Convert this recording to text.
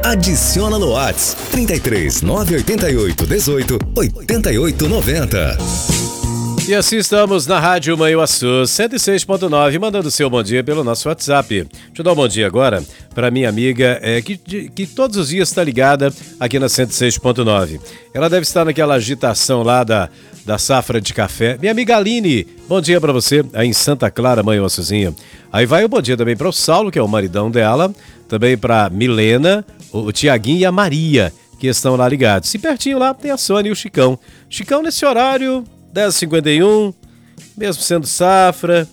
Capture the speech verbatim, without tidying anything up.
Adiciona no WhatsApp trinta e três, nove oito oito, dezoito, oitenta e oito noventa. E assim estamos na Rádio Manhuaçu cento e seis ponto nove, mandando seu bom dia pelo nosso WhatsApp. Deixa eu dar um bom dia agora para minha amiga é, que, que todos os dias está ligada aqui na cento e seis ponto nove. Ela deve estar naquela agitação lá da, da safra de café. Minha amiga Aline, bom dia para você aí em Santa Clara, Manhuaçuzinha. Aí vai o bom dia também para o Saulo, que é o maridão dela, também para Milena, o, o Tiaguinho e a Maria, que estão lá ligados. E pertinho lá tem a Sônia e o Chicão. Chicão nesse horário... dez e cinquenta e um, mesmo sendo safra,